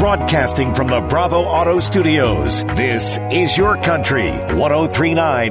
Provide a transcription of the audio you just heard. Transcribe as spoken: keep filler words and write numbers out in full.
Broadcasting from the Bravo Auto Studios, this is Your Country, one oh three point nine